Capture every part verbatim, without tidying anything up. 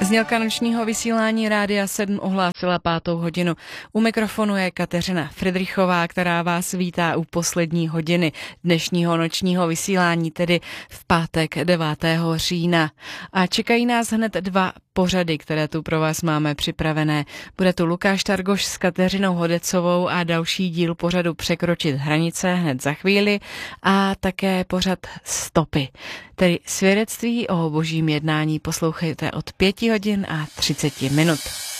Znělka nočního vysílání Rádia sedm ohlásila pátou hodinu. U mikrofonu je Kateřina Fridrichová, která vás vítá u poslední hodiny dnešního nočního vysílání, tedy v pátek devátého října. A čekají nás hned dva pořady, které tu pro vás máme připravené. Bude tu Lukáš Targoš s Kateřinou Hodecovou a další díl pořadu Překročit hranice hned za chvíli a také pořad Stopy, tedy svědectví o božím jednání. Poslouchejte od pěti hodin a třiceti minut.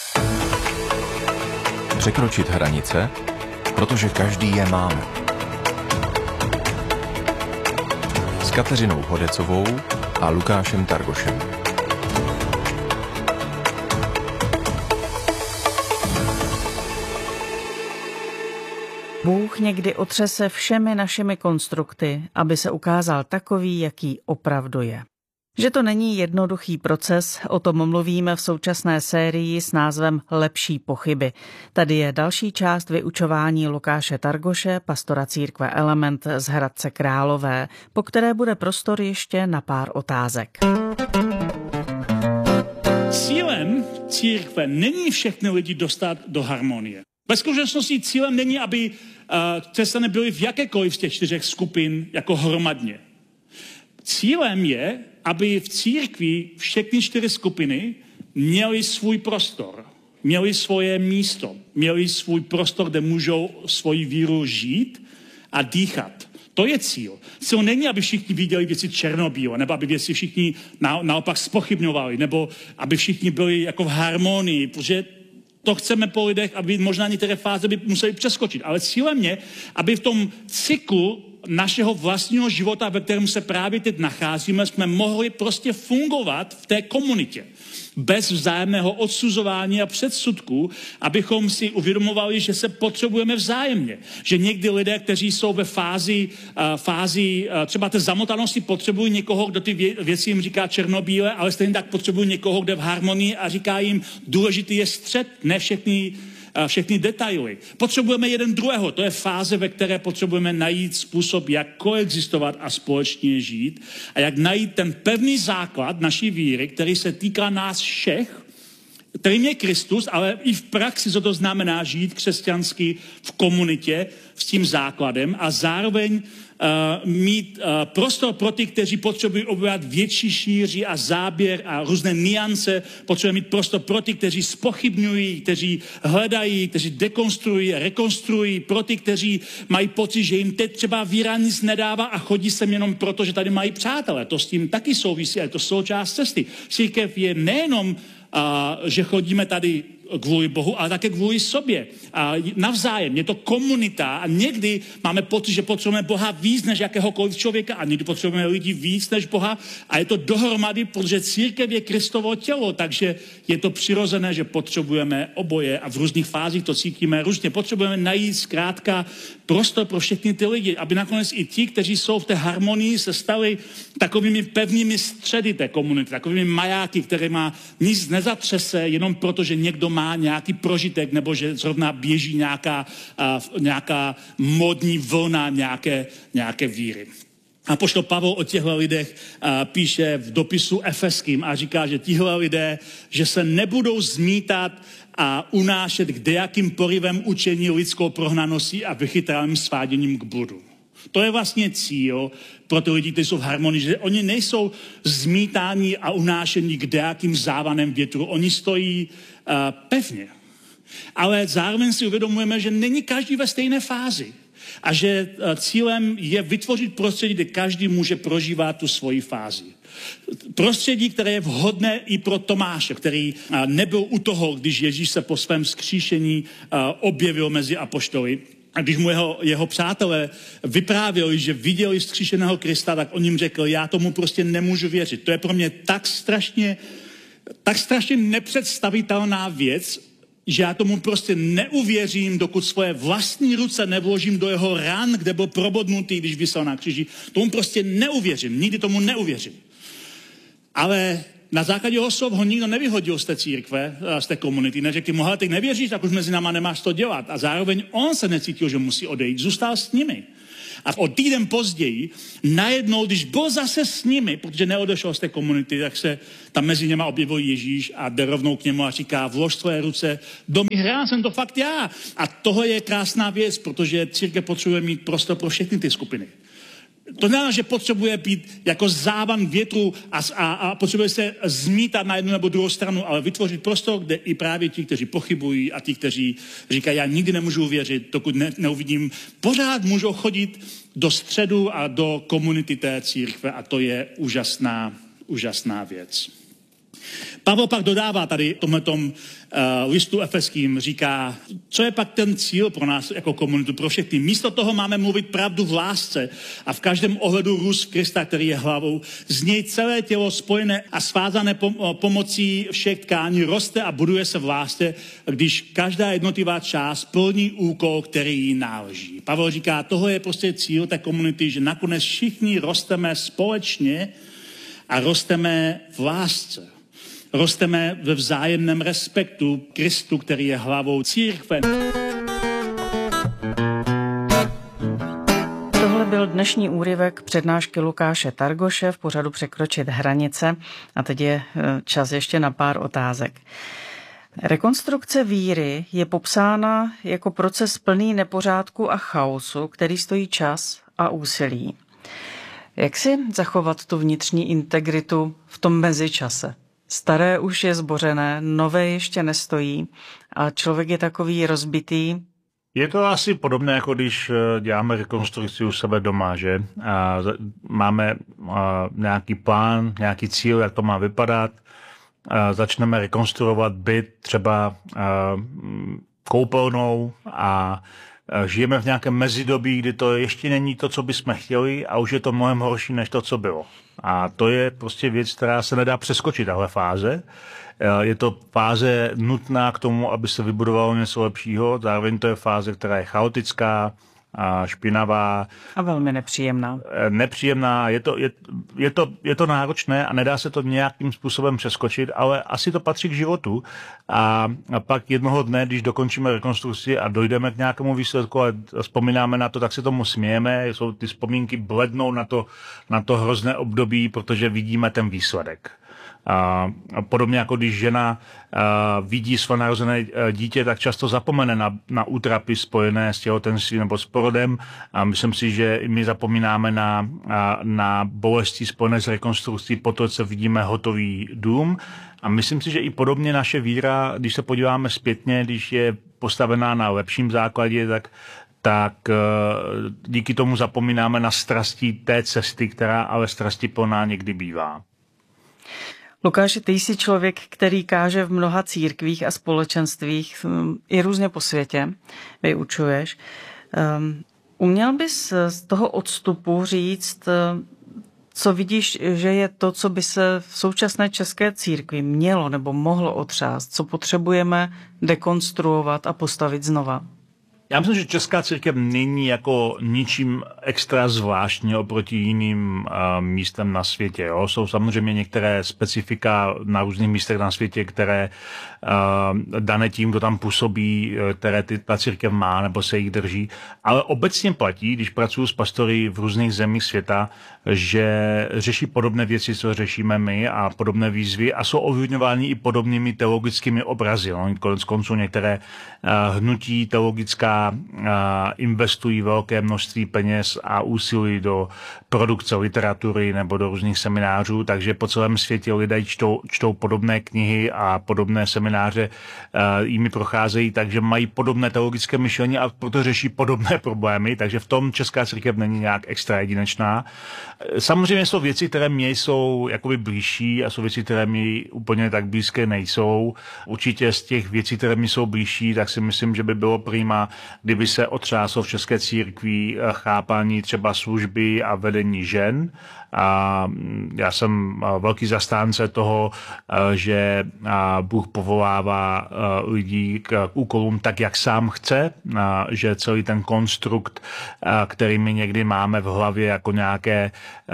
Překročit hranice, protože každý je máme. S Kateřinou Hodecovou a Lukášem Targošem. Bůh někdy otřese všemi našimi konstrukty, aby se ukázal takový, jaký opravdu je. Že to není jednoduchý proces, o tom mluvíme v současné sérii s názvem Lepší pochyby. Tady je další část vyučování Lukáše Targoše, pastora církve Element z Hradce Králové, po které bude prostor ještě na pár otázek. Cílem církve není všechny lidi dostat do harmonie. Ve skutečnosti cílem není, aby uh, křesťané byli v jakékoliv z těch čtyřech skupin jako hromadně. Cílem je, aby v církvi všechny čtyři skupiny měly svůj prostor, měly svoje místo, měly svůj prostor, kde můžou svoji víru žít a dýchat. To je cíl. Cíl není, aby všichni viděli věci černobíle, nebo aby věci všichni na, naopak zpochybňovali, nebo aby všichni byli jako v harmonii, protože to chceme po lidech, aby možná některé fáze by museli přeskočit. Ale cílem je, aby v tom cyklu našeho vlastního života, ve kterém se právě teď nacházíme, jsme mohli prostě fungovat v té komunitě. Bez vzájemného odsuzování a předsudků, abychom si uvědomovali, že se potřebujeme vzájemně. Že někdy lidé, kteří jsou ve fázi, uh, fázi uh, třeba té zamotanosti, potřebují někoho, kdo ty vě- věci jim říká černobíle, ale stejně tak potřebují někoho, kdo je v harmonii a říká jim, důležitý je střed, ne všechny všechny detaily. Potřebujeme jeden druhého. To je fáze, ve které potřebujeme najít způsob, jak koexistovat a společně žít a jak najít ten pevný základ naší víry, který se týká nás všech, kterým je Kristus, ale i v praxi, co to znamená žít křesťansky v komunitě s tím základem a zároveň uh, mít uh, prostor pro ty, kteří potřebují objevovat větší šíři a záběr a různé niance. Potřebujeme mít prostor pro ty, kteří zpochybňují, kteří hledají, kteří dekonstruují, rekonstruují, pro ty, kteří mají pocit, že jim teď třeba víra nic nedává a chodí sem jenom proto, že tady mají přátelé. To s tím taky souvisí, ale to součást cesty. Církev je nejenom a že chodíme tady kvůli Bohu, ale také kvůli sobě. A navzájem. Je to komunita a někdy máme pocit, že potřebujeme Boha víc než jakéhokoliv člověka a někdy potřebujeme lidi víc než Boha a je to dohromady, protože církev je Kristovo tělo, takže je to přirozené, že potřebujeme oboje a v různých fázích to cítíme různě. Potřebujeme najít zkrátka prostor pro všechny ty lidi, aby nakonec i ti, kteří jsou v té harmonii, se stali takovými pevnými středy té komunity, takovými majáky, které má nic nezatřese, jenom proto, že někdo má nějaký prožitek, nebo že zrovna běží nějaká, uh, nějaká modní vlna nějaké, nějaké víry. Apoštol Pavel o těchto lidech uh, píše v dopisu Efeským a říká, že tihle lidé, že se nebudou zmítat a unášet kdejakým porivem učení lidskou prohnaností a vychytralým sváděním k bludu. To je vlastně cíl pro ty lidi, kteří jsou v harmonii, že oni nejsou zmítáni a unášení kdejakým závanem větru. Oni stojí uh, pevně. Ale zároveň si uvědomujeme, že není každý ve stejné fázi. A že uh, cílem je vytvořit prostředí, kde každý může prožívat tu svoji fázi. Prostředí, které je vhodné i pro Tomáše, který uh, nebyl u toho, když Ježíš se po svém vzkříšení uh, objevil mezi apoštoly. A když mu jeho, jeho přátelé vyprávěli, že viděli vzkříšeného Krista, tak on jim řekl, já tomu prostě nemůžu věřit. To je pro mě tak strašně, tak strašně nepředstavitelná věc, že já tomu prostě neuvěřím, dokud svoje vlastní ruce nevložím do jeho ran, kde byl probodnutý, když visel na kříži. Tomu prostě neuvěřím, nikdy tomu neuvěřím. Ale na základě jeho slov ho nikdo nevyhodil z té církve, z té komunity. Neřekl mu, hele, ty nevěříš, tak už mezi náma nemáš to dělat. A zároveň on se necítil, že musí odejít. Zůstal s nimi. A o týden později, najednou, když byl zase s nimi, protože neodešel z té komunity, tak se tam mezi něma objevil Ježíš a jde rovnou k němu a říká, vlož tvoje ruce do mých rán, jsem to fakt já. A toho je krásná věc, protože církev potřebuje mít prostor pro všechny ty skupiny. To znamená, že potřebuje být jako závan větru a, a, a potřebuje se zmítat na jednu nebo druhou stranu, ale vytvořit prostor, kde i právě ti, kteří pochybují a ti, kteří říkají, já nikdy nemůžu věřit, dokud ne, neuvidím, pořád můžou chodit do středu a do komunity té církve a to je úžasná, úžasná věc. Pavel pak dodává tady tomhletom uh, listu efeským, říká, co je pak ten cíl pro nás jako komunitu, pro všechny. Místo toho máme mluvit pravdu v lásce a v každém ohledu růst v Krista, který je hlavou. Z něj celé tělo spojené a svázané pom- pomocí všech tkání roste a buduje se v lásce, když každá jednotlivá část plní úkol, který jí náleží. Pavel říká, toho je prostě cíl té komunity, že nakonec všichni rosteme společně a rosteme v lásce. Rosteme ve vzájemném respektu Kristu, který je hlavou církve. Tohle byl dnešní úryvek přednášky Lukáše Targoše v pořadu Překročit hranice a teď je čas ještě na pár otázek. Rekonstrukce víry je popsána jako proces plný nepořádku a chaosu, který stojí čas a úsilí. Jak si zachovat tu vnitřní integritu v tom mezičase? Staré už je zbořené, nové ještě nestojí a člověk je takový rozbitý. Je to asi podobné, jako když děláme rekonstrukci u sebe doma, že? A máme nějaký plán, nějaký cíl, jak to má vypadat. A začneme rekonstruovat byt třeba koupelnou a žijeme v nějakém mezidobí, kdy to ještě není to, co bychom chtěli a už je to mnohem horší, než to, co bylo. A to je prostě věc, která se nedá přeskočit, tahle fáze. Je to fáze nutná k tomu, aby se vybudovalo něco lepšího. Zároveň to je fáze, která je chaotická, a špinavá. A velmi nepříjemná. Nepříjemná, je to, je, je, to, je to náročné a nedá se to nějakým způsobem přeskočit, ale asi to patří k životu. A, a pak jednoho dne, když dokončíme rekonstrukci a dojdeme k nějakému výsledku a vzpomínáme na to, tak se tomu smějeme. Jsou ty vzpomínky blednou na to, na to hrozné období, protože vidíme ten výsledek. A podobně jako když žena vidí své narozené dítě, tak často zapomene na, na útrapy spojené s těhotenstvím nebo s porodem. A myslím si, že i my zapomínáme na, na bolesti spojené s rekonstrukcí, potom co vidíme hotový dům. A myslím si, že i podobně naše víra, když se podíváme zpětně, když je postavená na lepším základě, tak tak díky tomu zapomínáme na strasti té cesty, která ale strastiplná někdy bývá. Lukáši, ty jsi člověk, který káže v mnoha církvích a společenstvích i různě po světě, vyučuješ. Um, uměl bys z toho odstupu říct, co vidíš, že je to, co by se v současné české církvi mělo nebo mohlo otřást, co potřebujeme dekonstruovat a postavit znova? Já myslím, že česká církev není jako ničím extra zvláštní oproti jiným uh, místem na světě. Jo? Jsou samozřejmě některé specifika na různých místech na světě, které uh, dané tím, kdo tam působí, které ty, ta církev má nebo se jich drží. Ale obecně platí, když pracuji s pastory v různých zemích světa, že řeší podobné věci, co řešíme my a podobné výzvy a jsou ovlivňováni i podobnými teologickými obrazy. No? Konec konců některé uh, hnutí teologická investují velké množství peněz a úsilí do produkce literatury nebo do různých seminářů, takže po celém světě lidé čtou, čtou podobné knihy a podobné semináře jimi procházejí, takže mají podobné teologické myšlení a proto řeší podobné problémy, takže v tom česká církev není nějak extra jedinečná. Samozřejmě jsou věci, které mě jsou jakoby blížší a jsou věci, které mi úplně tak blízké nejsou. Určitě z těch věcí, které mi jsou blížší, tak si myslím, že by bylo prima, kdyby se otřáslo v české církvi chápání třeba služby a vedení žen. A já jsem velký zastánce toho, že Bůh povolává lidi k úkolům tak, jak sám chce, že celý ten konstrukt, který my někdy máme v hlavě jako nějaké,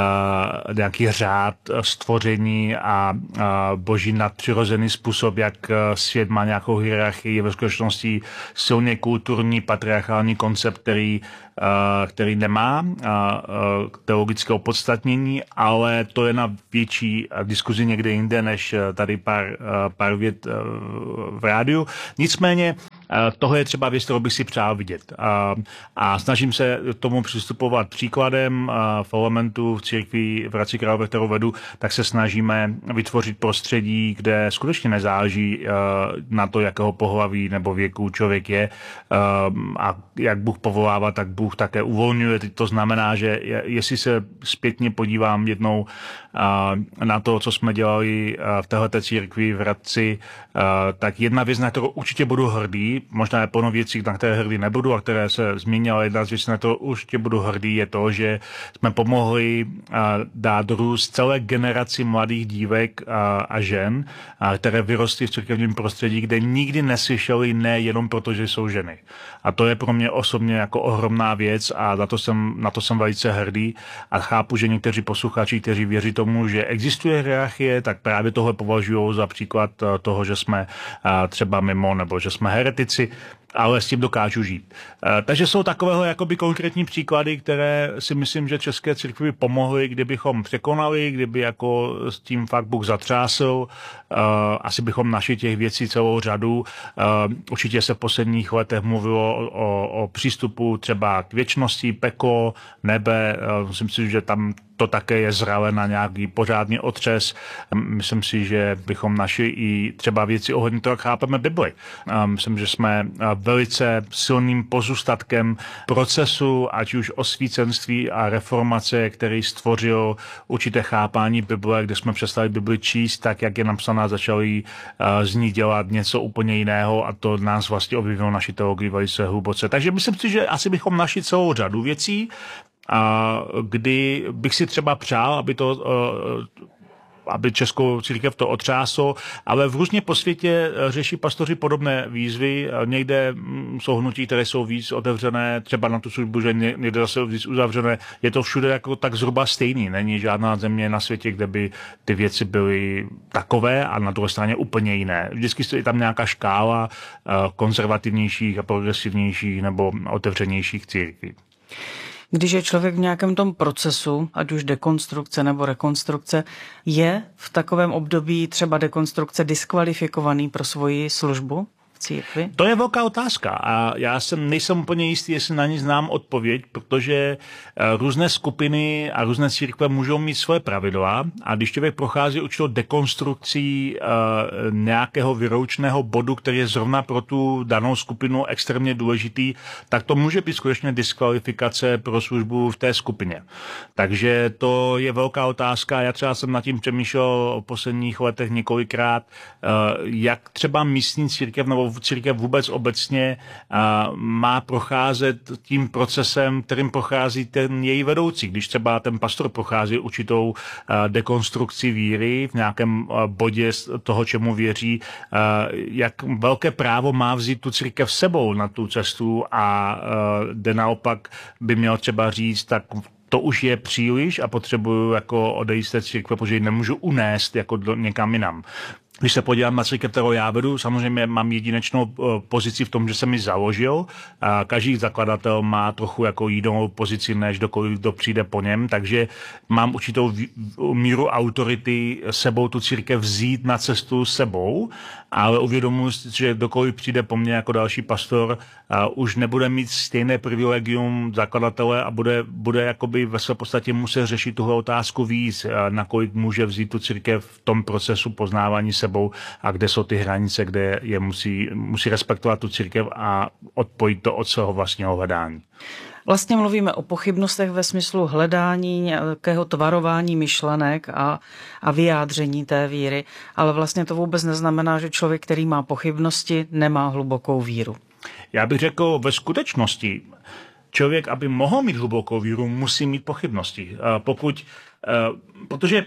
nějaký řád stvoření a boží nadpřirozený způsob, jak svět má nějakou hierarchii, ve skutečnosti silně kulturní jiný patriarchální koncept, který, který nemá teologické opodstatnění, ale to je na větší diskuzi někde jinde, než tady pár, pár vět v rádiu. Nicméně toho je třeba věc, kterou bych si přál vidět. A, a snažím se tomu přistupovat příkladem v elementu v církvi v Hradci Králové, kterou vedu, tak se snažíme vytvořit prostředí, kde skutečně nezáleží na to, jakého pohlaví nebo věku člověk je a jak Bůh povolává, tak Bůh také uvolňuje. To znamená, že jestli se zpětně podívám jednou na to, co jsme dělali v téhleté církvi v Hradci, tak jedna věc, na kterou určitě budu hrdý, možná je plno věcí, na které hrdý nebudu a které se změnily, ale jedna z věcí, na kterou určitě budu hrdý, je to, že jsme pomohli dát růst celé generaci mladých dívek a, a žen, a, které vyrostly v církevním prostředí, kde nikdy neslyšeli ne jenom proto, že jsou ženy. A to je pro mě osobně jako ohromná věc a na to jsem, na to jsem velice hrdý a chápu, že někteří posluchači, kteří věří tomu, že existuje hierarchie, tak právě tohle považují za příklad toho, že jsme třeba mimo nebo že jsme heretici, ale s tím dokážu žít. Takže jsou takového jakoby konkrétní příklady, které si myslím, že české církvi pomohly, kdybychom překonali, kdyby jako s tím fakt Bůh zatřásl. Asi bychom našli těch věcí celou řadu. Určitě se v posledních letech mluvilo o, o, o přístupu třeba k věčnosti, peklo, nebe. Myslím si, že tam to také je zralé na nějaký pořádný otřes. Myslím si, že bychom našli i třeba věci ohledně toho, jak chápeme Bibli. Myslím, že jsme velice silným pozůstatkem procesu, ať už osvícenství a reformace, který stvořil určité chápání Bible, kde jsme přestali Bibli číst tak, jak je napsaná, začali z ní dělat něco úplně jiného a to nás vlastně objevilo naši teologii velice hluboce. Takže myslím si, že asi bychom našli celou řadu věcí, a kdy bych si třeba přál, aby to aby českou církev to otřáslo, ale v různě po světě řeší pastoři podobné výzvy. Někde jsou hnutí, které jsou víc otevřené, třeba na tu službu, že někde zase víc uzavřené. Je to všude jako tak zhruba stejný. Není žádná země na světě, kde by ty věci byly takové a na druhé straně úplně jiné. Vždycky je tam nějaká škála konzervativnějších a progresivnějších nebo otevřenějších církví. Když je člověk v nějakém tom procesu, ať už dekonstrukce nebo rekonstrukce, je v takovém období třeba dekonstrukce diskvalifikovaný pro svoji službu v církvi? To je velká otázka a já jsem, nejsem úplně jistý, jestli na ní znám odpověď, protože různé skupiny a různé církve můžou mít svoje pravidla a když člověk prochází určitou dekonstrukcí uh, nějakého vyroučného bodu, který je zrovna pro tu danou skupinu extrémně důležitý, tak to může být skutečně diskvalifikace pro službu v té skupině. Takže to je velká otázka. Já třeba jsem nad tím přemýšlel v posledních letech několikrát, uh, jak třeba místní církev nebo církev vůbec obecně uh, má procházet tím procesem, kterým prochází ten její vedoucí. Když třeba ten pastor prochází určitou uh, dekonstrukci víry v nějakém uh, bodě toho, čemu věří, uh, jak velké právo má vzít tu církev sebou na tu cestu a uh, kde naopak by měl třeba říct, tak to už je příliš a potřebuju jako odejít z té církve, protože ji nemůžu unést jako do, někam jinam. Když se podívám na církev, kterou já vedu, samozřejmě mám jedinečnou pozici v tom, že jsem ji založil. A každý zakladatel má trochu jako jinou pozici, než dokoliv kdo přijde po něm, takže mám určitou míru autority sebou tu církev vzít na cestu sebou, ale uvědomuji si, že dokoliv přijde po mně jako další pastor, už nebude mít stejné privilegium zakladatele a bude, bude jakoby ve své podstatě muset řešit tuhle otázku víc, nakolik může vzít tu církev v tom procesu poznávání sebou a kde jsou ty hranice, kde je musí, musí respektovat tu církev a odpojit to od svého vlastního hledání. Vlastně mluvíme o pochybnostech ve smyslu hledání nějakého tvarování myšlenek a, a vyjádření té víry, ale vlastně to vůbec neznamená, že člověk, který má pochybnosti, nemá hlubokou víru. Já bych řekl, ve skutečnosti člověk, aby mohl mít hlubokou víru, musí mít pochybnosti. Pokud, protože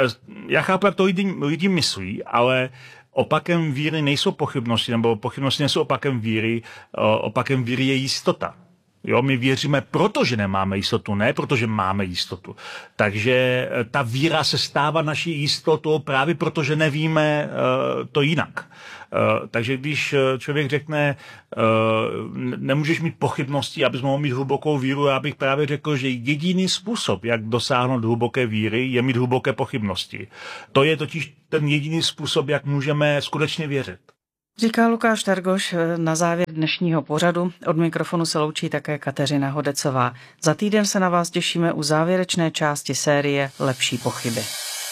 já chápu, jak to lidi, lidi myslí, ale opakem víry nejsou pochybnosti, nebo pochybnosti nejsou opakem víry, opakem víry je jistota. Jo, my věříme, protože nemáme jistotu, ne protože máme jistotu. Takže ta víra se stává naší jistotou právě protože nevíme uh, to jinak. Uh, takže když člověk řekne, uh, nemůžeš mít pochybnosti, abys mohl mít hlubokou víru, já bych právě řekl, že jediný způsob, jak dosáhnout hluboké víry, je mít hluboké pochybnosti. To je totiž ten jediný způsob, jak můžeme skutečně věřit. Říká Lukáš Tergoš na závěr dnešního pořadu. Od mikrofonu se loučí také Kateřina Hodecová. Za týden se na vás těšíme u závěrečné části série Lepší pochyby.